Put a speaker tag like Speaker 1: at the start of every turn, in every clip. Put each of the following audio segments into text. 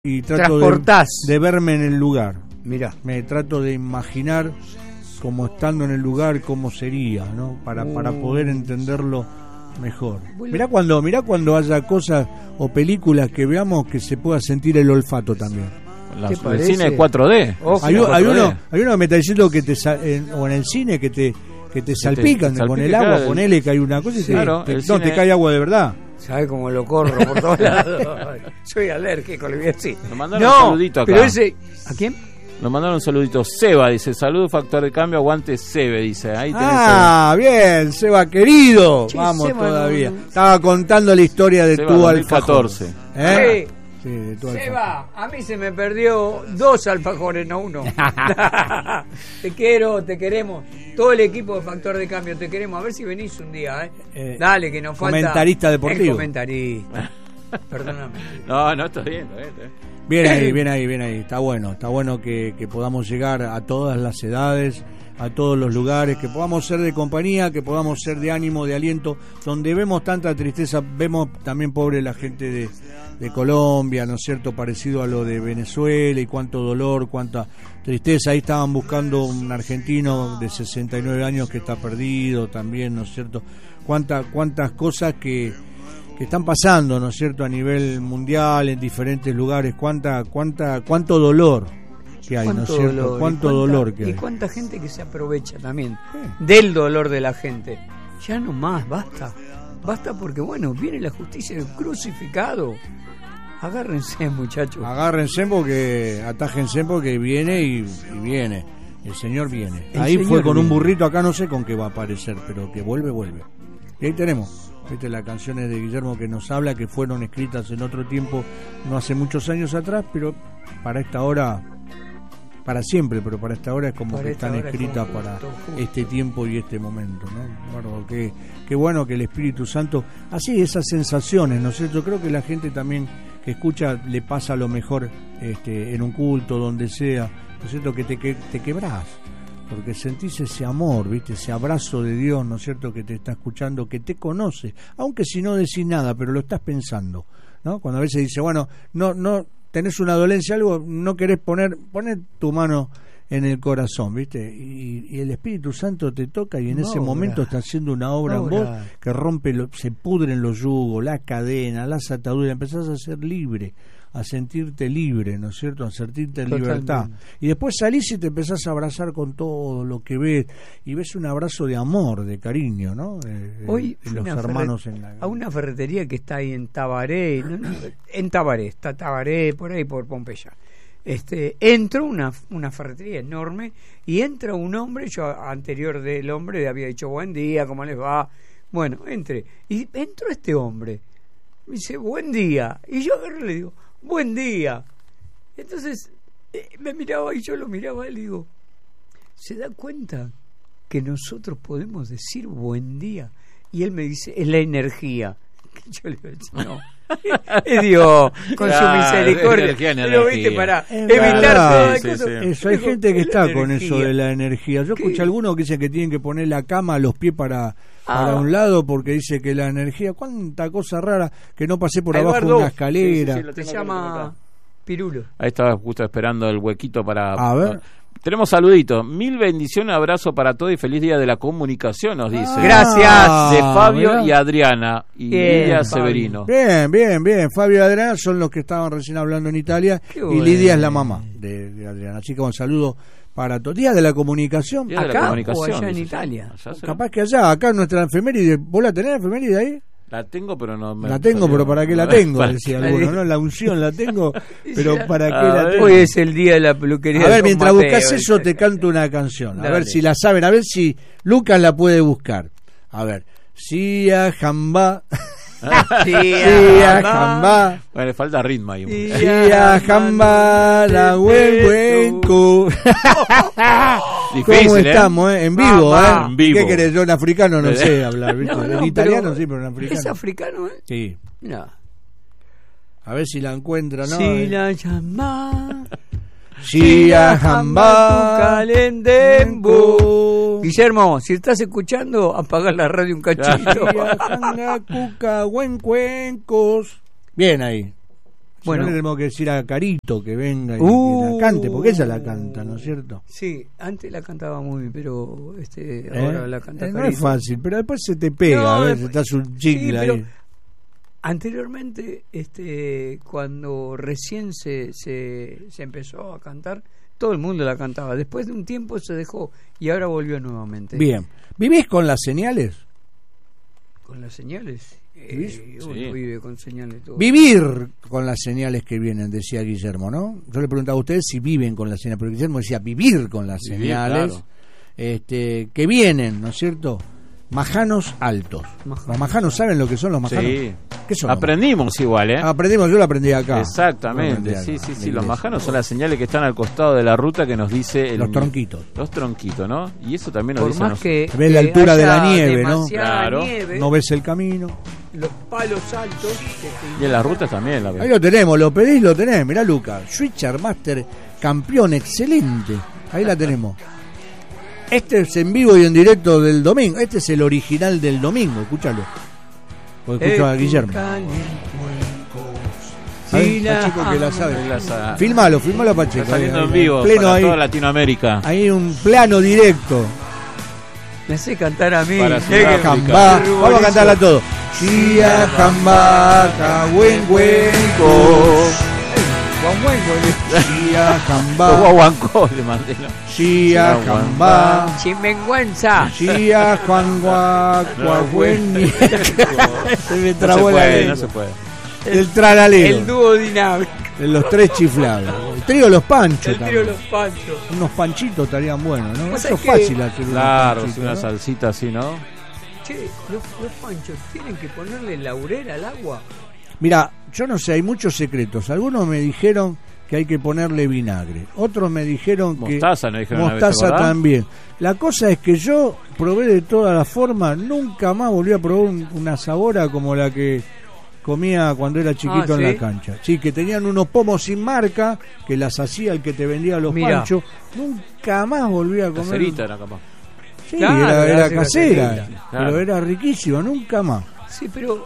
Speaker 1: y trato de verme en el lugar.
Speaker 2: Mirá.
Speaker 1: Me trato de imaginar como estando en el lugar cómo sería, ¿no? Para poder entenderlo mejor. Mirá cuando haya cosas o películas que veamos que se pueda sentir el olfato también.
Speaker 3: El cine es 4D.
Speaker 1: Hay uno que me está diciendo que o en el cine que te salpican con el agua, ponele que hay una cosa y te cae agua de verdad.
Speaker 2: ¿Sabes cómo lo corro por todos lados? Soy alérgico, le voy a decir.
Speaker 3: Nos mandaron un saludito acá.
Speaker 2: Pero ese, ¿a quién?
Speaker 3: Nos mandaron un saludito. Seba dice: salud, Factor de Cambio, aguante Sebe, dice. Ahí tenés.
Speaker 1: Bien, Seba querido.
Speaker 2: Che,
Speaker 1: vamos
Speaker 2: Seba,
Speaker 1: todavía. Estaba contando la historia de
Speaker 3: Seba,
Speaker 1: tu
Speaker 3: 2014.
Speaker 1: alfajor.
Speaker 2: Sí,
Speaker 1: de tu
Speaker 2: Seba, a mí se me perdió 2 alfajores, no 1. Te quiero, te queremos. Todo el equipo de Factor de Cambio, te queremos. A ver si venís un día, Dale, que nos falta.
Speaker 1: Comentarista deportivo.
Speaker 2: El comentarista. Perdóname.
Speaker 3: No, está bien.
Speaker 1: Bien ahí. Está bueno que podamos llegar a todas las edades, a todos los lugares, que podamos ser de compañía, que podamos ser de ánimo, de aliento. Donde vemos tanta tristeza, vemos también pobre la gente de Colombia, ¿no es cierto? Parecido a lo de Venezuela, y cuánto dolor, cuánta tristeza. Ahí estaban buscando un argentino de 69 años que está perdido también, ¿no es cierto? Cuántas cosas que están pasando, ¿no es cierto?, a nivel mundial, en diferentes lugares, cuánto dolor que hay, ¿no es cierto? Cuánto dolor que hay.
Speaker 2: Y cuánta gente que se aprovecha también del dolor de la gente. Ya no más, basta porque, bueno, viene la justicia del crucificado. Agárrense, muchachos.
Speaker 1: Atájense porque viene y viene. El Señor viene. Ahí fue con un burrito, acá no sé con qué va a aparecer, pero que vuelve. Y ahí tenemos. Viste las canciones de Guillermo que nos habla, que fueron escritas en otro tiempo, no hace muchos años atrás, pero para esta hora, para siempre, pero para esta hora es como que están escritas para este tiempo y este momento, ¿no? Bueno, qué bueno que el Espíritu Santo, así esas sensaciones, ¿no es cierto? Yo creo que la gente también que escucha le pasa lo mejor en un culto, donde sea, ¿no es cierto? Que te quebrás. Porque sentís ese amor, ¿viste? Ese abrazo de Dios, ¿no es cierto?, que te está escuchando, que te conoce, aunque si no decís nada, pero lo estás pensando, ¿no? Cuando a veces dice, bueno, no tenés una dolencia, algo, no querés poner tu mano en el corazón, ¿viste? Y el Espíritu Santo te toca y en ese momento está haciendo una obra en vos que rompe, se pudren los yugos, la cadena, las ataduras, empezás a ser libre, a sentirte libre, ¿no es cierto?, a sentirte en libertad. Y después salís y te empezás a abrazar con todo lo que ves, y ves un abrazo de amor, de cariño, ¿no?
Speaker 2: Hoy
Speaker 1: los hermanos
Speaker 2: a una ferretería que está ahí en Tabaré, está Tabaré, por ahí por Pompeya. Entró una ferretería enorme y entra un hombre. Yo anterior del hombre le había dicho buen día, ¿cómo les va? Bueno, entré y entró este hombre, me dice buen día, y yo agarré y le digo buen día. Entonces me miraba y yo lo miraba y le digo, ¿se da cuenta que nosotros podemos decir buen día? Y él me dice, es la energía. Yo le digo, no, es Dios con su misericordia. Pero viste, para evitar todas cosas.
Speaker 1: Eso, hay gente que está con eso de la energía. Yo escuché a algunos que dicen que tienen que poner la cama, los pies para un lado, porque dice que la energía, cuánta cosa rara, que no pasé por abajo de una escalera.
Speaker 2: Se llama Pirulo.
Speaker 3: Ahí estaba justo esperando el huequito para...
Speaker 1: A ver.
Speaker 3: Tenemos saluditos. 1000 bendiciones, abrazo para todos y feliz día de la comunicación, nos dice.
Speaker 2: Gracias.
Speaker 3: De Fabio y Adriana y Lidia Severino.
Speaker 1: Bien. Fabio y Adriana son los que estaban recién hablando en Italia. Y Lidia es la mamá de Adriana. Así que un saludo para todos. Día de la comunicación.
Speaker 3: Día de
Speaker 2: acá
Speaker 3: la comunicación,
Speaker 2: o allá en Italia.
Speaker 1: Capaz que allá, acá nuestra efeméride. ¿Vos la tenés, la efeméride ahí?
Speaker 3: La tengo, pero no me...
Speaker 1: La tengo, pero ¿para qué la tengo? Decía alguno, ¿no? La unción la tengo, pero ¿para qué la tengo?
Speaker 2: Hoy es el día de la peluquería.
Speaker 1: A ver, mientras buscas eso, te canto una canción. A ver si la saben, a ver si Lucas la puede buscar. A ver. Sia Jamba. Sia Jamba.
Speaker 3: Bueno, le falta ritmo ahí.
Speaker 1: Sia Jamba, la huencuencu.
Speaker 3: Difícil,
Speaker 1: ¿Cómo estamos, En vivo,
Speaker 3: En vivo.
Speaker 1: ¿Qué querés? Yo en africano no sé hablar, ¿viste? En italiano sí, pero en africano.
Speaker 2: ¿Es africano,
Speaker 1: Sí.
Speaker 2: Mirá.
Speaker 1: A ver si la encuentra, ¿no?
Speaker 2: Si la llama...
Speaker 1: Sia Jamba
Speaker 2: Calendembo. Guillermo, si estás escuchando, apaga la radio un cachito.
Speaker 1: Bien ahí. Bueno, le tenemos que decir a Carito que venga y la cante, porque ella la canta, ¿no es cierto?
Speaker 2: Sí, antes la cantaba muy bien, pero ahora la canta Carito.
Speaker 1: No es fácil, pero después se te pega, a veces estás un chicle ahí.
Speaker 2: Anteriormente, cuando recién se empezó a cantar, todo el mundo la cantaba. Después de un tiempo se dejó y ahora volvió nuevamente.
Speaker 1: Bien. ¿Vivís con las señales?
Speaker 2: ¿Con las señales?
Speaker 1: Sí.
Speaker 2: Uno vive con señales. Todo.
Speaker 1: Vivir con las señales que vienen, decía Guillermo, ¿no? Yo le preguntaba a ustedes si viven con las señales, porque Guillermo decía vivir con las señales, claro. Que vienen, ¿no es cierto? Majanos altos. ¿Los majanos saben lo que son los majanos?
Speaker 3: Sí.
Speaker 1: ¿Qué son?
Speaker 3: Aprendimos igual, ¿eh?
Speaker 1: Aprendimos, yo lo aprendí acá.
Speaker 3: Exactamente, sí. Los majanos son las señales que están al costado de la ruta que nos dice...
Speaker 1: Los tronquitos.
Speaker 3: Los tronquitos, ¿no? Y eso también nos
Speaker 2: dice...
Speaker 3: dice...
Speaker 1: Ves la altura de la nieve, ¿no?
Speaker 3: Claro.
Speaker 2: Nieve,
Speaker 1: no ves el camino.
Speaker 2: Los palos altos.
Speaker 3: Y en las rutas también la ves.
Speaker 1: Ahí lo tenemos, lo pedís, lo tenés. Mirá, Lucas. Switcher Master, campeón, excelente. Ahí la tenemos. Este es en vivo y en directo del domingo. Este es el original del domingo, escúchalo. Porque escucho a Guillermo. Sí, Pacheco que la sabe. Filmalo, Pacheco.
Speaker 3: Está saliendo en vivo
Speaker 1: pleno
Speaker 3: para
Speaker 1: ahí,
Speaker 3: toda Latinoamérica.
Speaker 1: Ahí un plano directo.
Speaker 2: Me hace cantar a mí.
Speaker 1: Vamos a cantarla todo. Chia Jamba, Cahuencuenco. Chia Jamba.
Speaker 3: Guaguancó le mandé.
Speaker 1: Chia Jamba.
Speaker 2: Sinvergüenza.
Speaker 1: Chia Juangua. Se me trabó
Speaker 3: no se puede.
Speaker 1: El tralalero.
Speaker 2: El dúo dinámico.
Speaker 1: Los tres chiflados. El trío Los Panchos.
Speaker 2: El trío Los Panchos.
Speaker 1: Unos panchitos estarían buenos, ¿no?
Speaker 2: Eso
Speaker 1: es fácil hacer
Speaker 3: claro, una salsita así, ¿no?
Speaker 2: Che, los panchos tienen que ponerle laurel al agua.
Speaker 1: Mira, yo no sé, hay muchos secretos. Algunos me dijeron que hay que ponerle vinagre. Otros me dijeron
Speaker 3: mostaza,
Speaker 1: que
Speaker 3: ¿no dijeron
Speaker 1: mostaza
Speaker 3: una vez,
Speaker 1: también. La cosa es que yo probé de todas las formas. Nunca más volví a probar una sabora como la que comía cuando era chiquito en la cancha. Sí, que tenían unos pomos sin marca, que las hacía el que te vendía los panchos. Nunca más volví a comer.
Speaker 3: Caserita era capaz.
Speaker 1: Sí, claro, era casera, pero era riquísimo, nunca más.
Speaker 2: Sí, pero...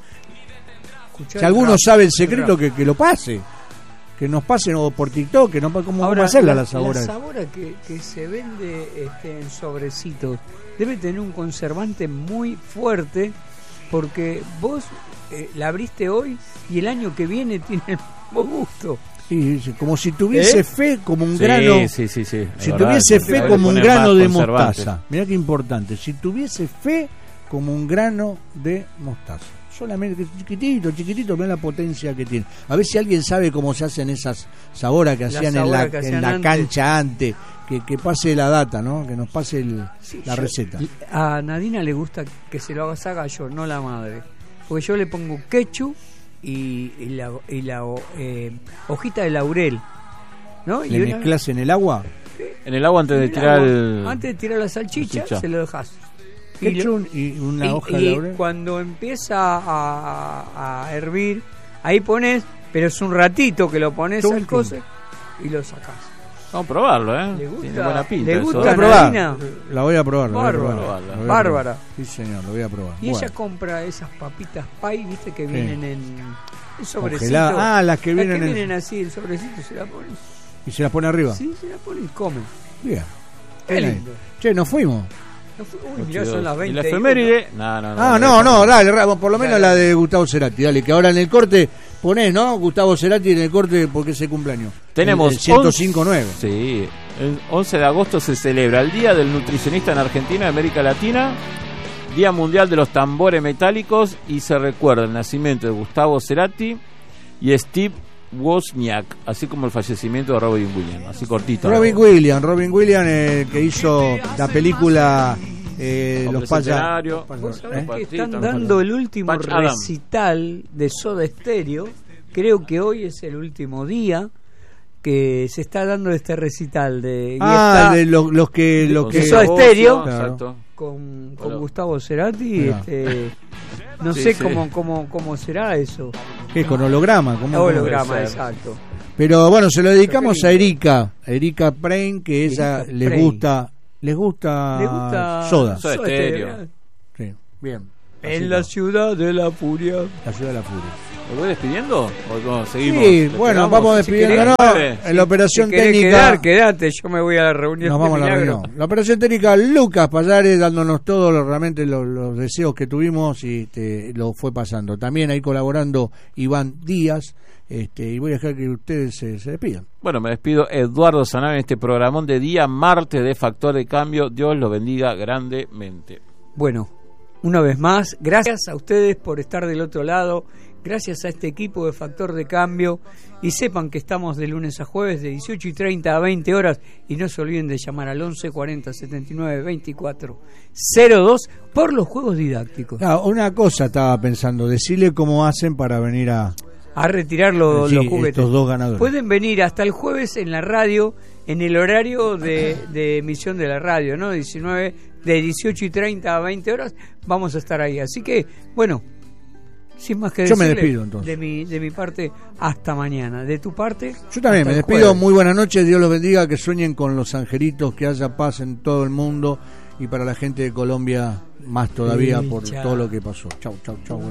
Speaker 1: Si alguno sabe el secreto, que lo pase. Que nos pasen o por TikTok, que no cómo hacerla la sabora.
Speaker 2: La sabora que se vende en sobrecitos debe tener un conservante muy fuerte, porque vos la abriste hoy y el año que viene tiene el mismo gusto.
Speaker 1: Sí, como si tuviese fe como un grano.
Speaker 3: Sí.
Speaker 1: Si tuviese fe como un grano de mostaza. Mirá qué importante. Si tuviese fe como un grano de mostaza. Solamente chiquitito, mirá la potencia que tiene. A ver si alguien sabe cómo se hacen esas saboras que hacían en la cancha antes. Que pase la data, ¿no? Que nos pase la receta.
Speaker 2: A Nadina le gusta que se lo hagas a gallo, no la madre. Porque yo le pongo ketchup y la hojita de laurel, ¿no?
Speaker 1: ¿Le mezclas en el agua?
Speaker 3: En el agua antes de tirar
Speaker 2: antes de tirar la salchicha. Se lo dejas.
Speaker 1: Ketchup y una hoja de laurel.
Speaker 2: Y cuando empieza a hervir, ahí pones, pero es un ratito que lo pones al coso y lo sacás.
Speaker 3: Vamos a probarlo, ¿eh?
Speaker 2: ¿Le gusta?
Speaker 3: Tiene buena pinta.
Speaker 2: ¿Le gusta
Speaker 1: a probar? La voy a probar.
Speaker 2: Bárbara.
Speaker 1: Sí, señor, lo voy a probar.
Speaker 2: Y ella compra esas papitas pie, viste, que vienen en sobrecito.
Speaker 1: Las que vienen
Speaker 2: así, el sobrecito se la pone.
Speaker 1: ¿Y se las pone arriba?
Speaker 2: Sí, se la pone y come.
Speaker 1: Bien.
Speaker 2: Qué lindo.
Speaker 1: Che, nos fuimos.
Speaker 2: Uy, mirá, son las 20.
Speaker 3: ¿Y la efeméride?
Speaker 1: No, dale, por lo menos la de Gustavo Cerati, dale, que ahora en el corte ponés, ¿no? Gustavo Cerati en el corte porque es su cumpleaños.
Speaker 3: Tenemos
Speaker 1: el 105.9.
Speaker 3: Sí, el 11 de agosto se celebra el Día del Nutricionista en Argentina y América Latina, Día Mundial de los Tambores Metálicos, y se recuerda el nacimiento de Gustavo Cerati y Steve Wozniak, así como el fallecimiento de Robin Williams, así cortito.
Speaker 1: Robin Williams, que hizo la película Los Payasos.
Speaker 2: ¿Vos sabés que están dando el último recital de Soda Stereo? Creo que hoy es el último día que se está dando este recital de
Speaker 1: los que
Speaker 2: Soda Stereo,
Speaker 3: claro.
Speaker 2: con Gustavo Cerati. No sé cómo será eso.
Speaker 1: ¿Qué? ¿Con holograma?
Speaker 2: Holograma, exacto.
Speaker 1: Pero bueno, se lo dedicamos a Erika Prain, que ella les gusta Soda
Speaker 3: Stereo.
Speaker 1: Sí, bien.
Speaker 2: En la ciudad de la furia.
Speaker 1: La ciudad de la furia.
Speaker 3: ¿Lo voy despidiendo? ¿O no, seguimos?
Speaker 1: Sí, bueno, vamos despidiendo. En la operación técnica.
Speaker 2: Quedate, yo me voy a la reunión.
Speaker 1: Nos vamos a la reunión. La operación técnica, Lucas Payares, dándonos todos realmente los deseos que tuvimos y lo fue pasando. También ahí colaborando Iván Díaz. Y voy a dejar que ustedes se despidan.
Speaker 3: Bueno, me despido, Eduardo Sanabria, en este programón de día martes de Factor de Cambio. Dios los bendiga grandemente.
Speaker 2: Bueno, una vez más, gracias a ustedes por estar del otro lado. Gracias a este equipo de Factor de Cambio. Y sepan que estamos de lunes a jueves de 18:30 a 20 horas. Y no se olviden de llamar al 11 40 79 24 02 por los juegos didácticos.
Speaker 1: Una cosa estaba pensando, decirle cómo hacen para venir a
Speaker 2: retirar los juguetes.
Speaker 1: Estos dos ganadores.
Speaker 2: Pueden venir hasta el jueves en la radio, en el horario de emisión de la radio, ¿no? De 18:30 a 20 horas vamos a estar ahí. Así que, bueno, sin más que decirle,
Speaker 1: yo me despido entonces.
Speaker 2: De mi parte, hasta mañana. De tu parte,
Speaker 1: yo también me despido. Muy buenas noches, Dios los bendiga, que sueñen con los angelitos, que haya paz en todo el mundo y para la gente de Colombia más todavía por todo lo que pasó. Chau, chau, chau.